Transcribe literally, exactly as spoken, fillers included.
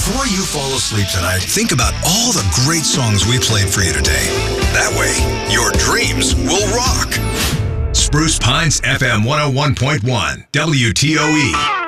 Before you fall asleep tonight, think about all the great songs we played for you today. That way, your dreams will rock. Spruce Pines F M one oh one point one, W T O E.